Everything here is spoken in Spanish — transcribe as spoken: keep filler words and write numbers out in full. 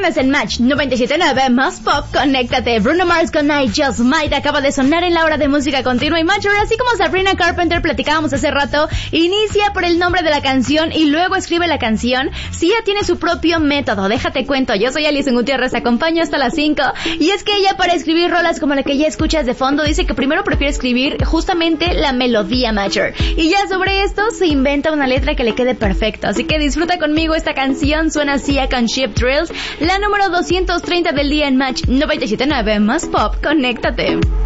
Tienes en Match noventa y siete punto nueve más pop, conéctate. Bruno Mars con I Just Might acaba de sonar en la hora de música continua y Match, así como Sabrina Carpenter platicábamos hace rato, inicia por el nombre de la canción y luego escribe la canción. Sia tiene su propio método, déjate cuento. Yo soy Alison Gutiérrez, acompaño hasta las cinco. Y es que ella, para escribir rolas como la que ya escuchas de fondo, dice que primero prefiere escribir justamente la melodía, Matcher, y ya sobre esto se inventa una letra que le quede perfecto. Así que disfruta conmigo esta canción. Suena Sia con Ship Thrills, la número doscientos treinta del día en Match noventa y siete punto nueve más pop, conéctate.